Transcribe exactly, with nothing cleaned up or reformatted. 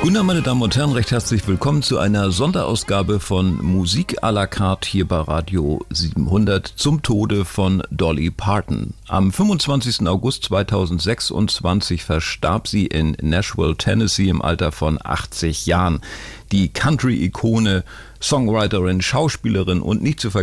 Guten Abend, meine Damen und Herren, recht herzlich willkommen zu einer Sonderausgabe von Musik à la carte hier bei Radio siebenhundert zum Tode von Dolly Parton. Am fünfundzwanzigsten August zweitausendsechsundzwanzig verstarb sie in Nashville, Tennessee im Alter von achtzig Jahren. Die Country-Ikone, Songwriterin, Schauspielerin und nicht zu vergessen